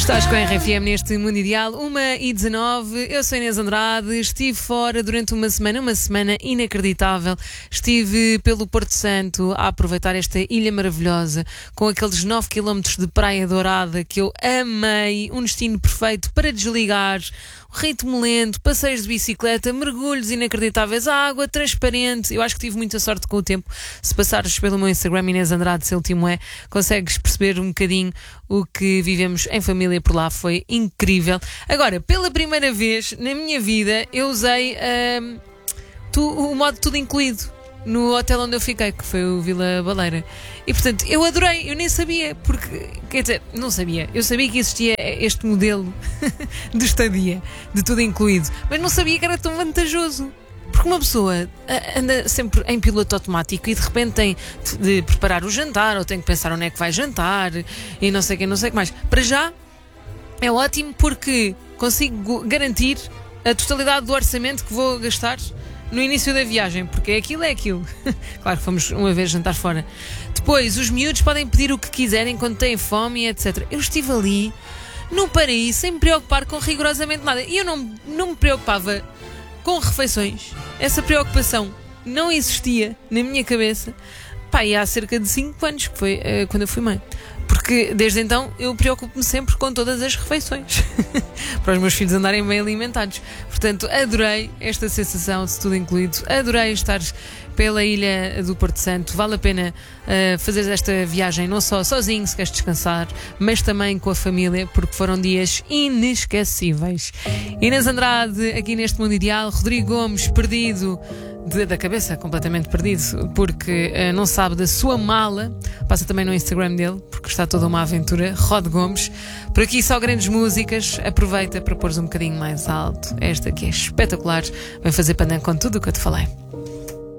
Estás com a RFM neste Mundo Ideal, 1h19. Eu sou Inês Andrade, estive fora durante uma semana inacreditável. Estive pelo Porto Santo a aproveitar esta ilha maravilhosa, com aqueles 9 km de praia dourada que eu amei, um destino perfeito para desligar, um ritmo lento, passeios de bicicleta, mergulhos inacreditáveis, a água transparente. Eu acho que tive muita sorte com o tempo. Se passares pelo meu Instagram, Inês Andrade Siltimoé, consegues perceber um bocadinho o que vivemos em família por lá. Foi incrível. Agora, pela primeira vez na minha vida, eu usei o modo tudo incluído no hotel onde eu fiquei, que foi o Vila Baleira. E portanto, eu adorei, eu nem sabia, porque, quer dizer, não sabia. Eu sabia que existia este modelo de estadia, de tudo incluído, mas não sabia que era tão vantajoso. Porque uma pessoa anda sempre em piloto automático e de repente tem de preparar o jantar, ou tem que pensar onde é que vai jantar, e não sei o que mais. Para já, é ótimo porque consigo garantir a totalidade do orçamento que vou gastar no início da viagem, porque aquilo é aquilo. Claro que fomos uma vez jantar fora. Depois, os miúdos podem pedir o que quiserem quando têm fome, etc. Eu estive ali, no paraíso, sem me preocupar com rigorosamente nada. E eu não me preocupava com refeições. Essa preocupação não existia na minha cabeça. Pá, e há cerca de 5 anos, que foi quando eu fui mãe. Porque desde então eu preocupo-me sempre com todas as refeições para os meus filhos andarem bem alimentados. Portanto, adorei esta sensação de tudo incluído. Adorei estar pela ilha do Porto Santo. Vale a pena fazer esta viagem não só sozinho, se queres descansar, mas também com a família, porque foram dias inesquecíveis. Inês Andrade, aqui neste Mundo Ideal. Rodrigo Gomes, perdido da cabeça, completamente perdido, porque não sabe da sua mala. Passa também no Instagram dele, porque está toda uma aventura. Rod Gomes. Por aqui só grandes músicas. Aproveita para pôres um bocadinho mais alto esta que é espetacular. Vai fazer pandan com tudo o que eu te falei.